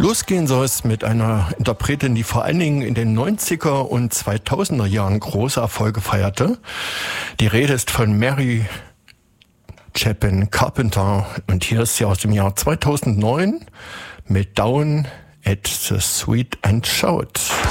Losgehen soll es mit einer Interpretin, die vor allen Dingen in den 90er und 2000er Jahren große Erfolge feierte. Die Rede ist von Mary Chapin Carpenter und hier ist sie aus dem Jahr 2009 mit Down at the Sweet and Shout.